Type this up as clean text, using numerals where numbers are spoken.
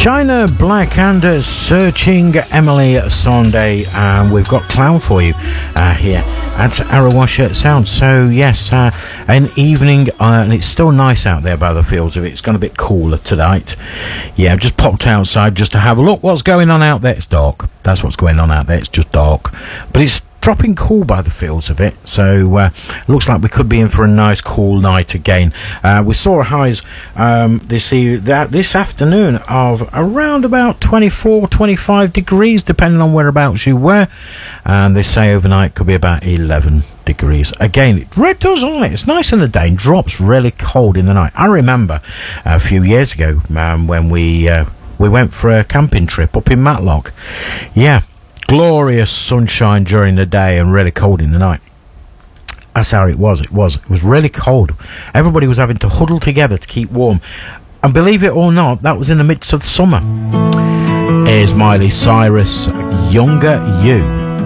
China Black and Searching Emily Sunday, and we've got Clown for you here at Arrawasher Sound. So yes, an evening, and it's still nice out there by the fields of it. It's gone a bit cooler tonight. Yeah, I've just popped outside just to have a look what's going on out there. It's dark. That's what's going on out there. It's just dark, but it's dropping cool by the feels of it, so looks like we could be in for a nice cool night again. We saw highs this afternoon of around about 24-25 degrees, depending on whereabouts you were, and they say overnight could be about 11 degrees. Again, it does, doesn't it? It's nice in the day and drops really cold in the night. I remember a few years ago when we went for a camping trip up in Matlock. Yeah, glorious sunshine during the day and really cold in the night. That's how it was. It was really cold. Everybody was having to huddle together to keep warm. And believe it or not, that was in the midst of summer. Here's Miley Cyrus, Younger You.